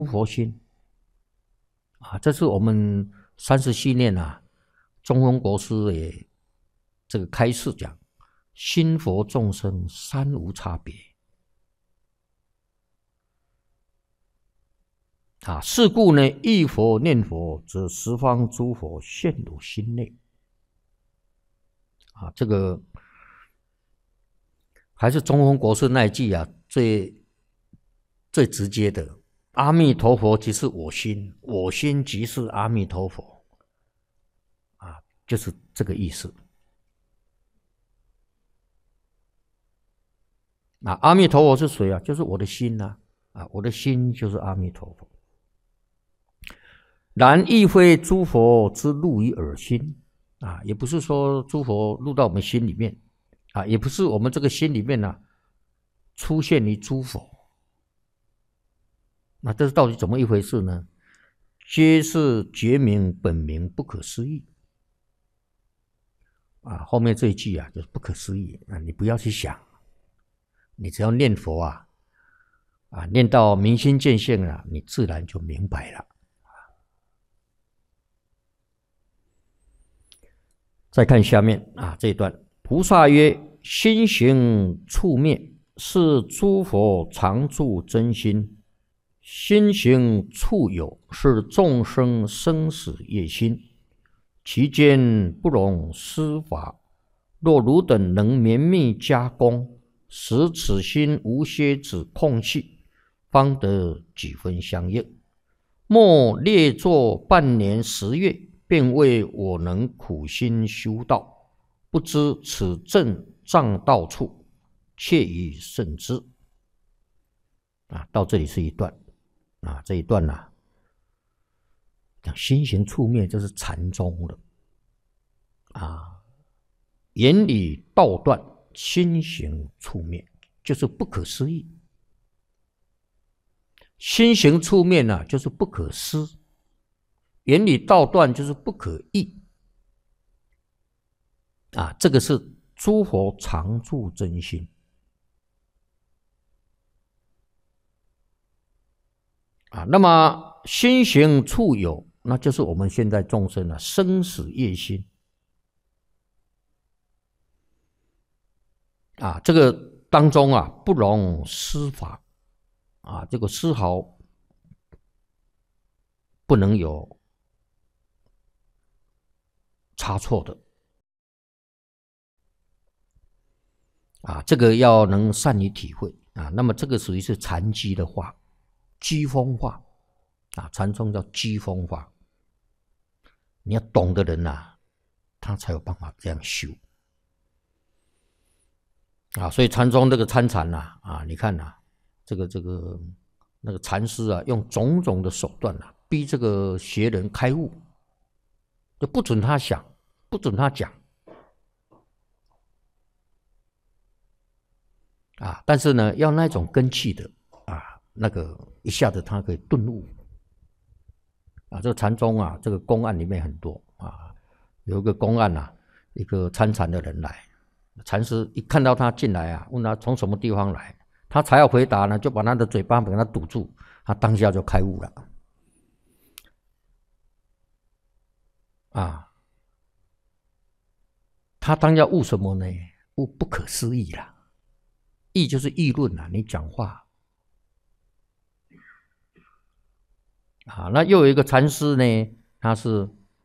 佛心啊，这是我们30系念啊，中峰国师也这个开示讲，心佛众生三无差别啊。是故呢，忆佛念佛，则十方诸佛现入心内啊。这个还是中峰国师那一句啊，最直接的。阿弥陀佛即是我心，我心即是阿弥陀佛，啊，就是这个意思。啊，阿弥陀佛是谁啊？就是我的心呐，啊，我的心就是阿弥陀佛。然亦非诸佛之入于耳心，啊，也不是说诸佛入到我们心里面，啊，也不是我们这个心里面啊出现于诸佛。那这是到底怎么一回事呢？皆是觉明本明不可思议啊！后面这一句啊，就是不可思议啊！你不要去想，你只要念佛啊，念到明心见性了，你自然就明白了。再看下面啊这一段，菩萨曰：心行处灭，是诸佛常住真心。心行处有，是众生生死业心，其间不容施法。若汝等能绵密加工，使此心无歇止空隙，方得几分相应。莫列作半年10月，便为我能苦心修道，不知此正障道处，切宜慎之。啊，到这里是一段。啊，这一段啊，讲心行处灭，就是禅宗的啊，言理道断，心行处灭，就是不可思议。心行处灭呢，就是不可思；言理道断，就是不可议。啊，这个是诸佛常住真心。啊，那么心行处有，那就是我们现在众生的生死业心。啊，这个当中啊，不容施法，啊，这个丝毫不能有差错的。啊，这个要能善于体会啊。那么这个属于是禅机的话。机锋化啊，禅宗叫机锋化。你要懂的人啊，他才有办法这样修啊。所以禅宗这个参禅呐，啊，你看呐，那个禅师啊，用种种的手段啊，逼这个邪人开悟，就不准他想，不准他讲啊。但是呢，要那种根器的啊。那个一下子他可以顿悟啊！这个禅宗啊，这个公案里面很多啊。有一个公案啊，一个参禅的人来，禅师一看到他进来啊，问他从什么地方来，他才要回答呢，就把他的嘴巴给他堵住，他当下就开悟了啊！他当下悟什么呢？悟不可思议啦！议就是议论啊，你讲话。啊，那又有一个禅师呢，他是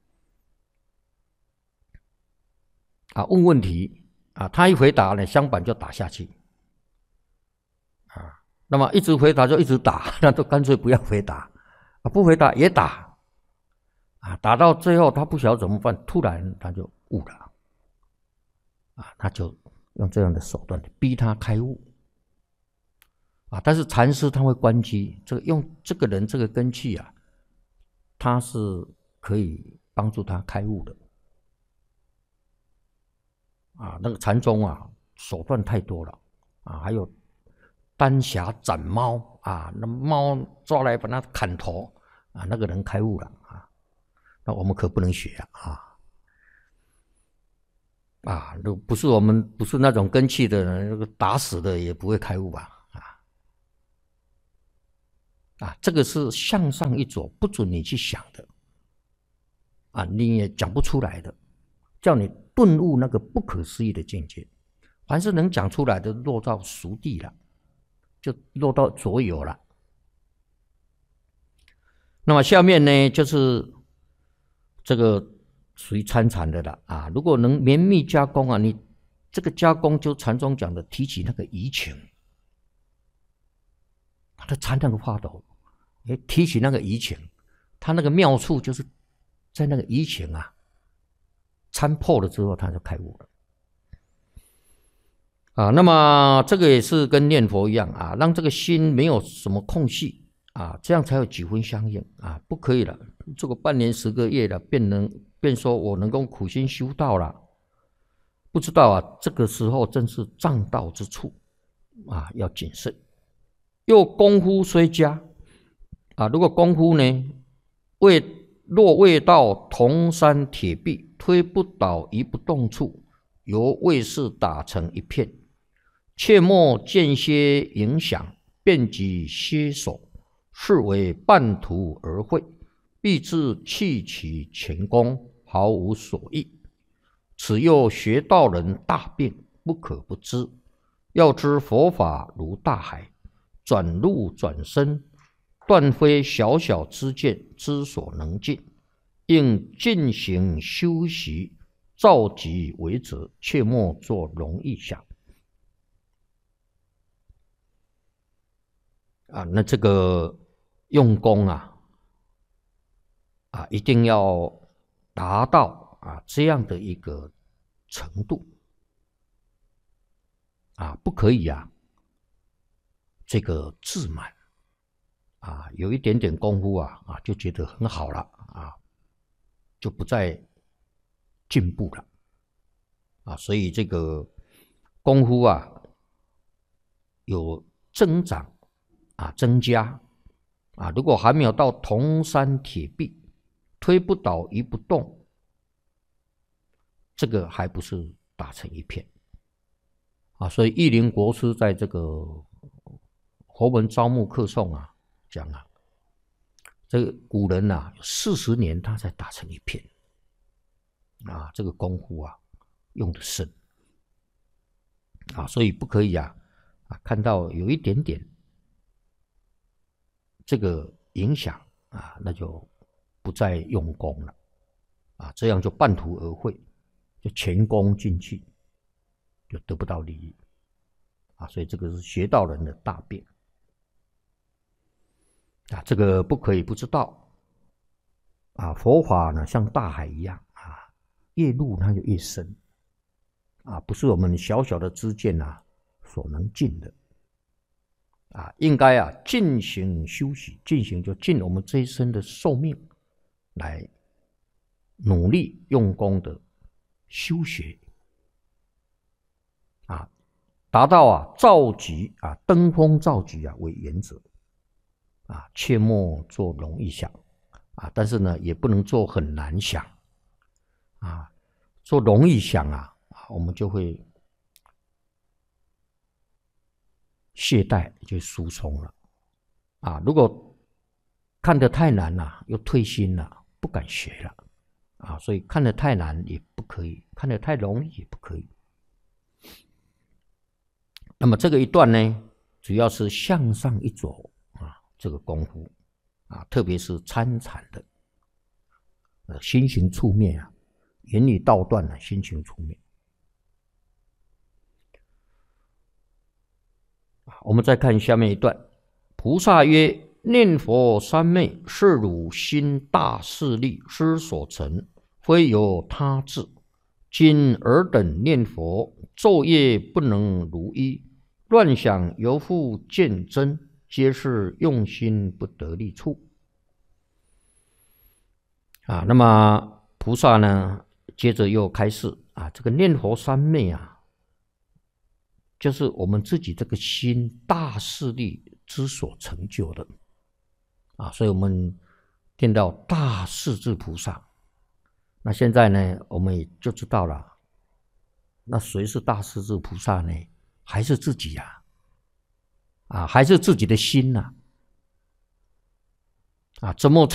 问问题啊，他一回答呢，香板就打下去啊。那么一直回答就一直打，那就干脆不要回答啊，不回答也打啊，打到最后他不晓得怎么办，突然他就悟了啊，他就用这样的手段逼他开悟啊。但是禅师他会关机，这个用这个人这个根器啊，他是可以帮助他开悟的啊。那个禅宗啊，手段太多了啊，还有丹霞斩猫啊，那猫抓来把它砍头啊，那个人开悟了啊。那我们可不能学啊，不是我们不是那种根器的人，那个打死的也不会开悟吧？ 这个是向上一走，不准你去想的你也讲不出来的，叫你顿悟那个不可思议的境界。凡是能讲出来的，落到俗地了，就落到左有了。那么下面呢，就是这个属于参禅的了如果能绵密加工你这个加工就禅宗讲的提起那个移情，他的参那个法斗，提起那个移情，他那个妙处就是在那个移情参破了之后，他就开悟了。那么这个也是跟念佛一样让这个心没有什么空隙这样才有几分相应不可以了，这个半年10个月了，便说我能够苦心修道了，不知道这个时候正是障道之处要谨慎。又功夫虽佳如果功夫呢若未到铜山铁壁，推不倒移不动处，由未是打成一片，切莫间歇影响，便即歇手，是为半途而废，必致弃其前功，毫无所益。此又学道人大病，不可不知。要知佛法如大海，转入转身，断非小小之见之所能尽，应进行修习，照己为则，切莫做容易想。那这个用功一定要达到这样的一个程度不可以这个自满有一点点功夫就觉得很好了就不再进步了所以这个功夫有增长增加如果还没有到铜山铁壁，推不倒移不动，这个还不是打成一片所以义林国师在这个佛门招募课诵讲这个古人40年他才打成一片这个功夫用得深所以不可以看到有一点点这个影响那就不再用功了这样就半途而废，就前功尽弃，就得不到利益所以这个是学道人的大病这个不可以不知道佛法呢像大海一样越入它就越深不是我们小小的知见所能尽的应该进行修习，进行就尽我们这一生的寿命来努力用功的修学达到召集登峰造极为原则切莫做容易想但是呢也不能做很难想做容易想我们就会懈怠，就疏松了如果看得太难了又退心了，不敢学了所以看得太难也不可以，看得太容易也不可以。那么这个一段呢主要是向上一走这个功夫特别是参禅的心行触灭言语道断心行触灭。我们再看下面一段，菩萨曰：念佛三昧，是汝心大势力之所成，非有他志。今尔等念佛，昼夜不能如一，乱想犹复见真，皆是用心不得力处。那么菩萨呢接着又开示这个念佛三昧就是我们自己这个心大势力之所成就的所以我们见到大势至菩萨。那现在呢我们也就知道了，那谁是大势至菩萨呢？还是自己还是自己的心怎么